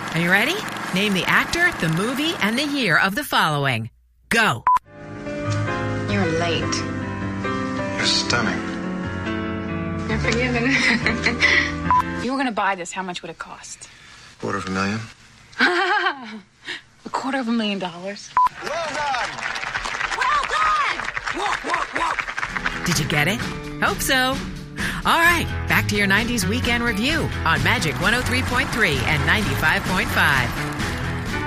Are you ready? Name the actor, the movie, and the year of the following. Go. You're late. You're stunning. You're forgiven. If you were going to buy this, how much would it cost? $250,000. $250,000. Well done. Well done! Walk, walk, walk. Did you get it? Hope so. All right, back to your 90s weekend review on Magic 103.3 and 95.5.